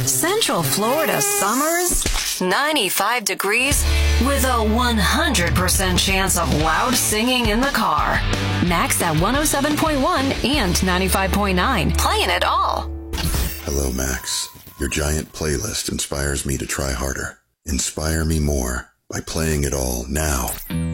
Central Florida summers, 95 degrees with a 100% chance of loud singing in the car. Max at 107.1 and 95.9. Playing it all. Hello, Max. Your giant playlist inspires me to try harder. Inspire me more by playing it all now.